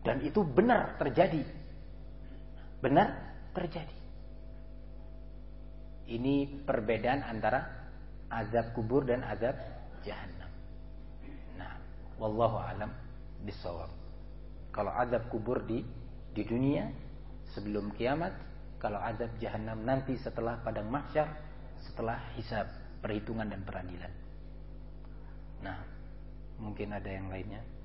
Dan itu benar terjadi. Benar terjadi. Ini perbedaan antara azab kubur dan azab jahannam. Nah, wallahu alam bisawab. Kalau azab kubur di dunia sebelum kiamat, kalau azab jahannam nanti setelah padang mahsyar, setelah hisab, perhitungan dan peradilan. Nah, mungkin ada yang lainnya.